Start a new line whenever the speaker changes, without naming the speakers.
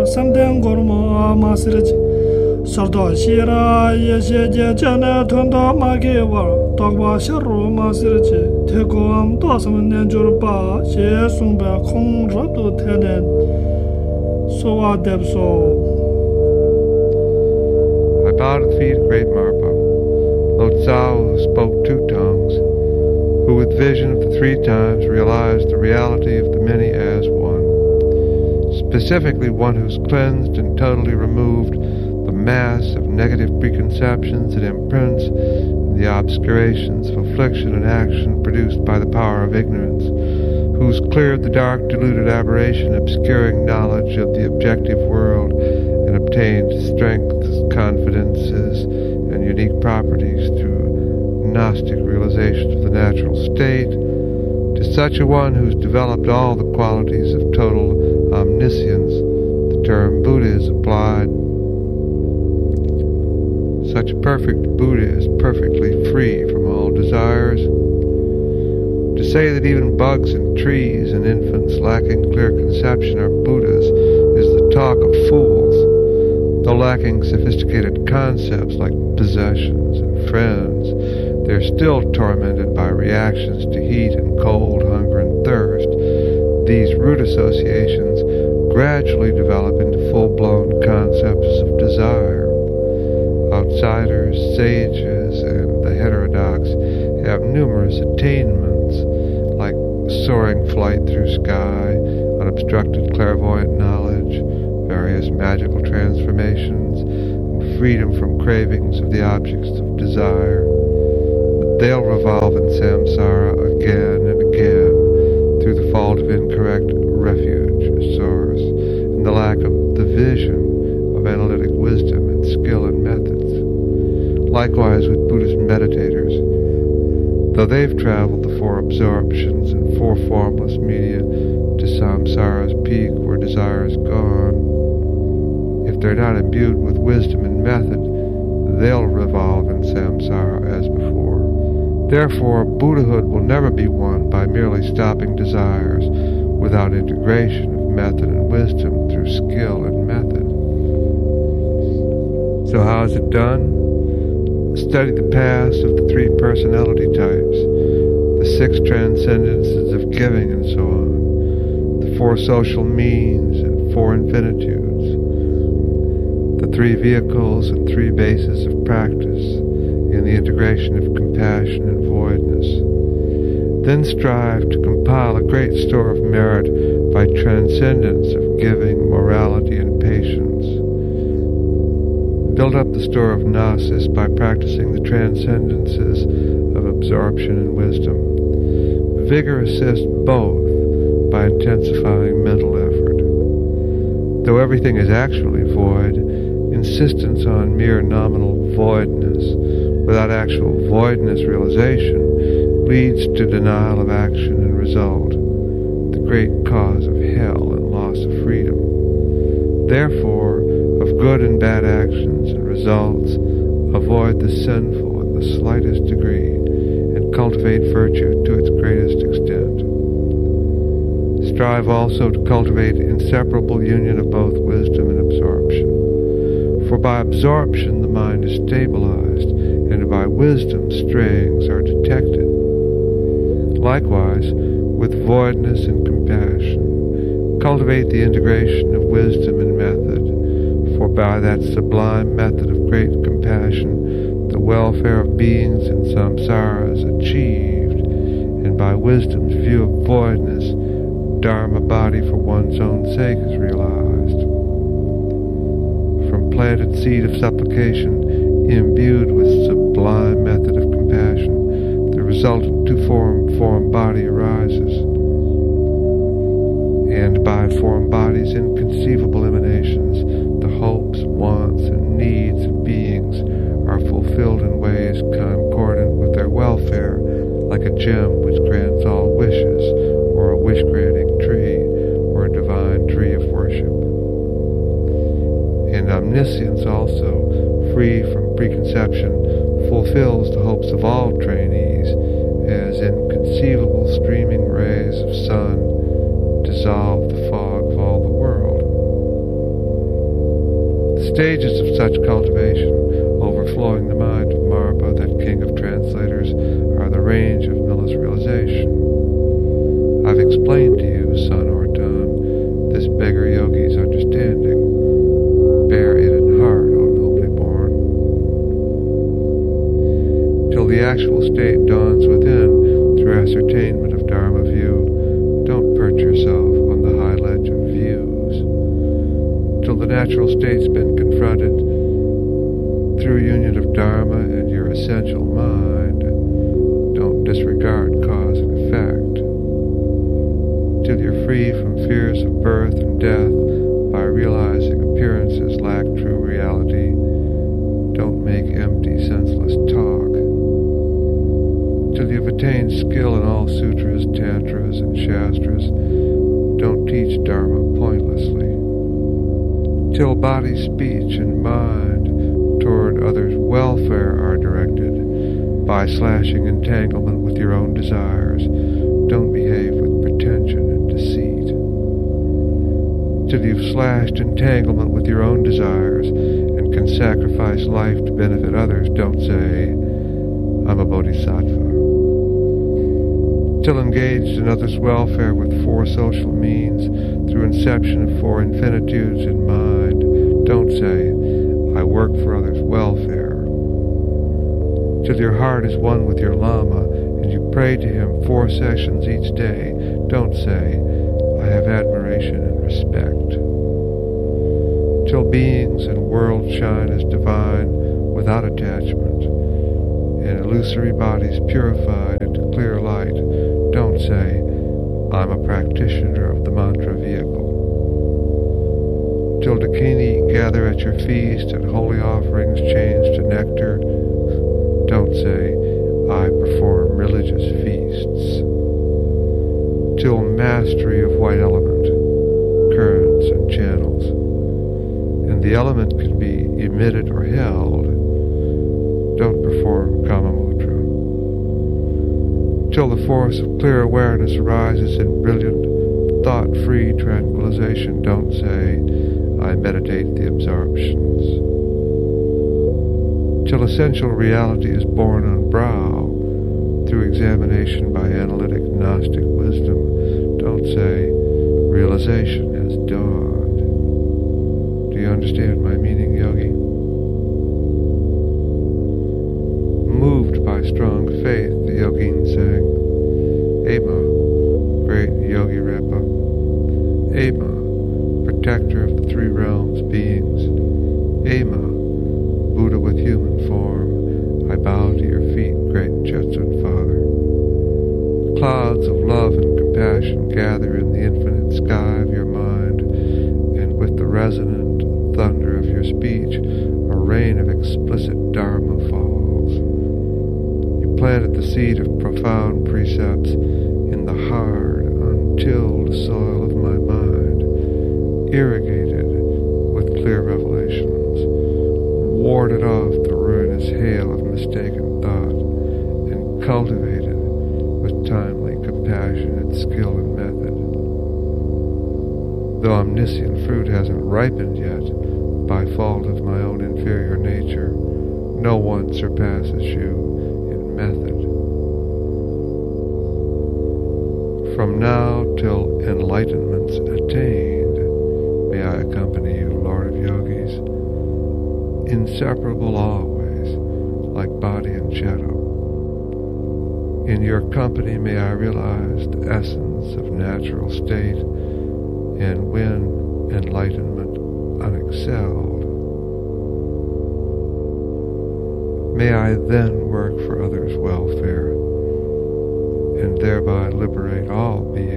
Samden Gorma Masiraj Sardo Shira Yeshe Jana Tondo Magiwa Dogba Sharu Masiraj Tekoam Dosam Nanjurba She Sumba Kong Rabdo Tenen Soa Debso.
I bowed at the feet of great Marpa, Lhotse, who spoke 2 tongues, who with vision of the 3 times realized the reality of the many as one, specifically one who's cleansed and totally removed the mass of negative preconceptions and imprints and the obscurations of affliction and action produced by the power of ignorance, who's cleared the dark diluted aberration obscuring knowledge of the objective world and obtained strengths, confidences, and unique properties through Gnostic realization of the natural state, to such a one who's developed all the qualities of total omniscience, the term Buddha is applied. Such a perfect Buddha is perfectly free from all desires. To say that even bugs and trees and infants lacking clear conception are Buddhas is the talk of fools. Though lacking sophisticated concepts like possessions and friends, they're still tormented by reactions to heat and cold, hunger and thirst. These root associations gradually develop into full-blown concepts of desire. Outsiders, sages, and the heterodox have numerous attainments, like soaring flight through sky, unobstructed clairvoyant knowledge, various magical transformations, and freedom from cravings of the objects of desire. But they'll revolve in samsara again and again through the fault of incorrect refuge source and the lack of the vision of analytic wisdom and skill and methods. Likewise with Buddhist meditators, though they've traveled the 4 absorptions and 4 formless media to samsara's peak where desire is gone, if they're not imbued with wisdom and method, they'll revolve in samsara as before. Therefore, Buddhahood will never be won by merely stopping desires without integration of method and wisdom through skill and method. So how is it done? Study the past of the 3 personality types, the 6 transcendences of giving and so on, the 4 social means and 4 infinitudes, the 3 vehicles and 3 bases of practice in the integration of compassion and voidness. Then strive to compile a great store of merit by transcendence of giving, morality, and patience. Build up the store of gnosis by practicing the transcendences of absorption and wisdom. Vigor assists both by intensifying mental effort. Though everything is actually void, insistence on mere nominal voidness without actual voidness realization leads to denial of action and result, the great cause of hell and loss of freedom. Therefore, of good and bad actions and results, avoid the sinful in the slightest degree, and cultivate virtue to its greatest extent. Strive also to cultivate inseparable union of both wisdom and absorption. For by absorption the mind is stabilized, and by wisdom strayings are detected. Likewise, with voidness and compassion, cultivate the integration of wisdom and method, for by that sublime method of great compassion the welfare of beings in samsara is achieved, and by wisdom's view of voidness, dharma body for one's own sake is realized. From planted seed of supplication, imbued with sublime method of compassion, the resultant two-form body arises, and by form body's inconceivable emanations, the hopes, wants, and needs of beings are fulfilled in ways concordant with their welfare, like a gem which grants all wishes, or a wish-granting tree, or a divine tree of worship. And omniscience also, free from preconception, fulfills the hopes of all trainees, as inconceivable streaming rays of sun dissolve the fog of all the world. stages of such cultivation, overflowing the mind of Marpa, that king of translators, are the range of Miller's realization. I've explained to you, son Orton, this beggar yogi's understanding. Bear it in heart, O nobly born. Till the actual state dawns within through ascertainment of Dharma view, don't perch yourself on the high ledge of views. Till the natural state's been confronted through union of Dharma and your essential mind, don't disregard cause and effect. Till you're free from fears of birth and death by realizing appearances lack true reality, don't make empty, senseless talk. Till you've attained skill in all sutras, tantras, and shastras, don't teach Dharma pointlessly. Till body, speech, and mind toward others' welfare are directed by slashing entanglement with your own desires, don't behave with pretension and deceit. Till you've slashed entanglement with your own desires and can sacrifice life to benefit others, don't say, I'm a bodhisattva. Till engaged in others' welfare with four social means, through inception of four infinitudes in mind, don't say, I work for others' welfare. Till your heart is one with your Lama and you pray to him 4 sessions each day, don't say, I have admiration and respect. Till beings and worlds shine as divine without attachment, and illusory bodies purified into clear light, don't say, I'm a practitioner of the mantra vehicle. Till Dakini gather at your feast and holy offerings change to nectar, don't say, I perform religious feasts. Till mastery of white element, currents and channels, and the element can be emitted or held, don't perform Kamamutra. Till the force of clear awareness arises in brilliant, thought-free tranquilization, don't say, I meditate the absorptions. Till essential reality is born on brow through examination by analytic Gnostic wisdom, don't say, realization has dawned. Do you understand my meaning, yogi? Moved by strong faith, the yogin sang, Ema, great Yogi Repa, Ema, protector of the 3 realms beings, Ema, Buddha with human form, I bow to your feet, great Jetsun Father. Clouds of love and compassion gather in the infinite sky of your mind, and with the resonant thunder of your speech, a rain of explicit Dharma falls. You planted the seed of profound precepts in the hard, untilled soil of my mind, irrigated with clear revelations, warded off the ruinous hail of mistaken thought, and cultivated with timely, compassionate skill and method. Though omniscient fruit hasn't ripened yet, by fault of my own inferior nature, no one surpasses you in method. From now till enlightenment's attained, may I accompany you, Lord of Yogis, inseparable always, like body and shadow. In your company may I realize the essence of natural state and win enlightenment unexcelled. May I then work for others' welfare and thereby liberate all beings.